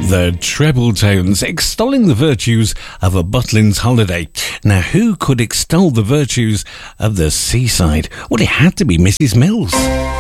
The treble tones extolling the virtues of a Butlins holiday. Now, who could extol the virtues of the seaside? Well, it had to be Mrs. Mills.